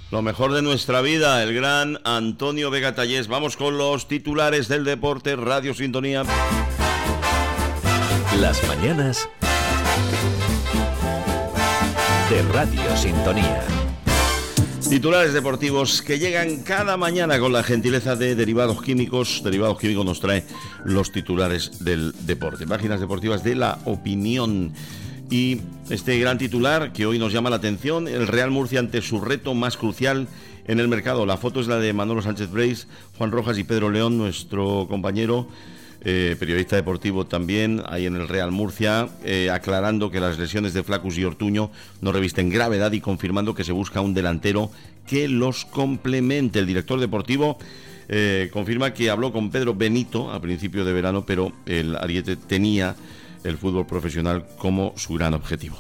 Lo mejor de nuestra vida, el gran Antonio Vega Tallés. Vamos con los titulares del deporte, Radio Sintonía. Las mañanas de Radio Sintonía. Titulares deportivos que llegan cada mañana con la gentileza de Derivados Químicos. Derivados Químicos nos trae los titulares del deporte. Páginas deportivas de La Opinión. Y este gran titular que hoy nos llama la atención, el Real Murcia ante su reto más crucial en el mercado. La foto es la de Manolo Sánchez Breis, Juan Rojas y Pedro León, nuestro compañero, periodista deportivo también, ahí en el Real Murcia, aclarando que las lesiones de Flaccus y Ortuño no revisten gravedad y confirmando que se busca un delantero que los complemente. El director deportivo confirma que habló con Pedro Benito a principio de verano, pero el ariete tenía el fútbol profesional como su gran objetivo.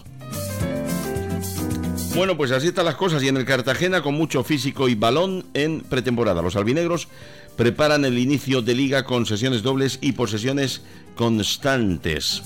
Bueno, pues así están las cosas, y en el Cartagena, con mucho físico y balón en pretemporada, los albinegros preparan el inicio de liga con sesiones dobles y posesiones constantes.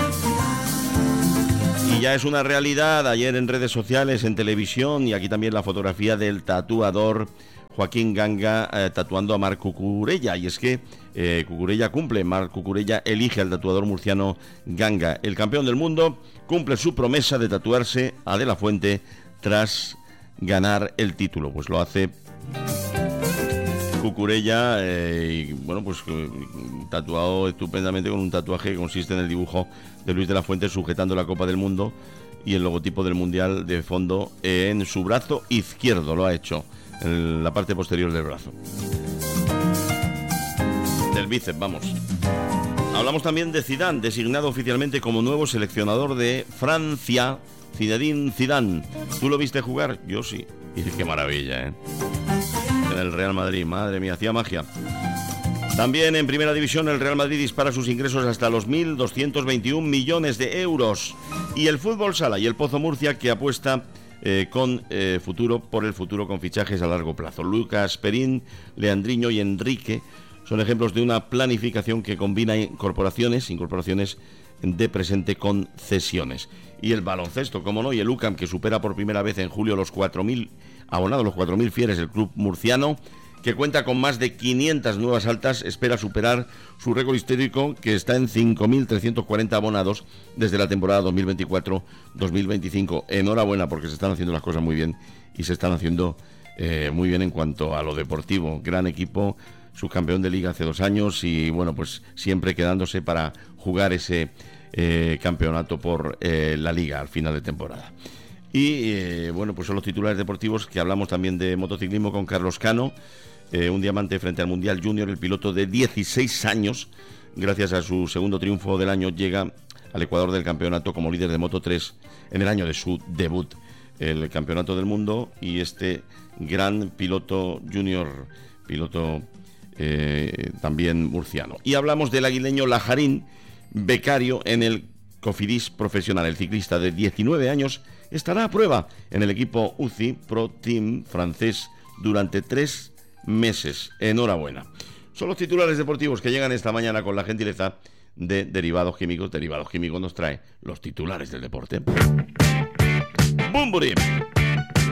Y ya es una realidad, ayer en redes sociales, en televisión, y aquí también la fotografía del tatuador Joaquín Ganga tatuando a Marc Cucurella. Y es que Cucurella cumple, Marc Cucurella elige al tatuador murciano Ganga. El campeón del mundo cumple su promesa de tatuarse a De La Fuente tras ganar el título. Pues lo hace Cucurella, y bueno, pues tatuado estupendamente con un tatuaje que consiste en el dibujo de Luis de la Fuente sujetando la Copa del Mundo y el logotipo del Mundial de fondo en su brazo izquierdo. Lo ha hecho en la parte posterior del brazo, del bíceps, vamos. Hablamos también de Zidane, designado oficialmente como nuevo seleccionador de Francia. Zinedine Zidane. ¿Tú lo viste jugar? Yo sí. Y qué maravilla, ¿eh? En el Real Madrid, madre mía, hacía magia. También en Primera División el Real Madrid dispara sus ingresos hasta los 1.221 millones de euros. Y el Fútbol Sala y el Pozo Murcia, que apuesta por el futuro con fichajes a largo plazo. Lucas Perín, Leandriño y Enrique son ejemplos de una planificación que combina incorporaciones de presente con cesiones. Y el baloncesto, como no, y el UCAM, que supera por primera vez en julio los 4.000 abonados, los 4.000 fieles, el club murciano, que cuenta con más de 500 nuevas altas, espera superar su récord histórico, que está en 5.340 abonados desde la temporada 2024-2025. Enhorabuena, porque se están haciendo las cosas muy bien, y se están haciendo muy bien en cuanto a lo deportivo. Gran equipo, subcampeón de liga hace 2 años, y bueno, pues siempre quedándose para jugar ese campeonato por la liga al final de temporada. Y bueno, pues son los titulares deportivos, que hablamos también de motociclismo con Carlos Cano. Un diamante frente al Mundial Junior. El piloto de 16 años, gracias a su segundo triunfo del año, llega al Ecuador del campeonato como líder de Moto3 en el año de su debut, el campeonato del mundo. Y este gran piloto junior, piloto también murciano. Y hablamos del aguileño Lajarín, becario en el Cofidis Profesional. El ciclista de 19 años estará a prueba en el equipo UCI Pro Team francés durante 3 meses. Enhorabuena. Son los titulares deportivos que llegan esta mañana con la gentileza de Derivados Químicos. Derivados Químicos nos trae los titulares del deporte. ¡Bum, burim!